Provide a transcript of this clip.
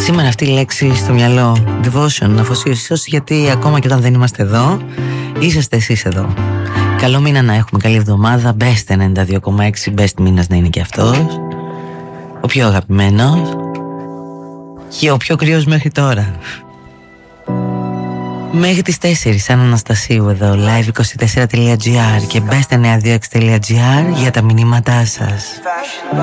Σήμερα αυτή η λέξη στο μυαλό, devotion, αφοσίωση, ίσως γιατί ακόμα και όταν δεν είμαστε εδώ, είσαστε εσείς εδώ. Καλό μήνα να έχουμε, καλή εβδομάδα. Best 92,6, best μήνας να είναι και αυτός. Ο πιο αγαπημένος και ο πιο κρύος μέχρι τώρα. Μέχρι τις 4 σαν Αναστασίου εδώ, live24.gr και best926.gr για τα μηνύματά σας.